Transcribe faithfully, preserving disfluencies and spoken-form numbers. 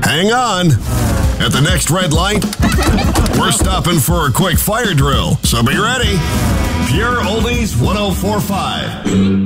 Hang on. At the next red light, we're stopping for a quick fire drill. So be ready. Pure Oldies one oh four point five.